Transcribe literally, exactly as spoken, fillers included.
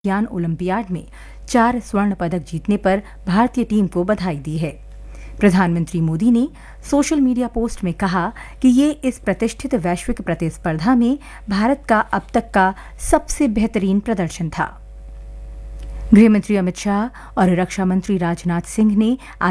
विज्ञान ओलंपियाड में चार स्वर्ण पदक जीतने पर भारतीय टीम को बधाई दी है। प्रधानमंत्री मोदी ने सोशल मीडिया पोस्ट में कहा कि ये इस प्रतिष्ठित वैश्विक प्रतिस्पर्धा में भारत का अब तक का सबसे बेहतरीन प्रदर्शन था। गृहमंत्री अमित शाह और रक्षा मंत्री राजनाथ सिंह ने